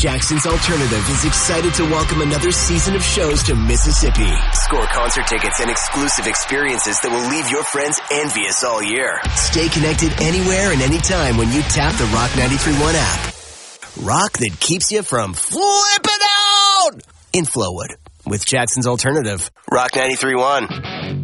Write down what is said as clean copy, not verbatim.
Jackson's Alternative is excited to welcome another season of shows to Mississippi. Score concert tickets and exclusive experiences that will leave your friends envious all year. Stay connected anywhere and anytime when you tap the Rock 93.1 app. Rock that keeps you from flipping out in Flowwood with Jackson's Alternative. Rock 93.1.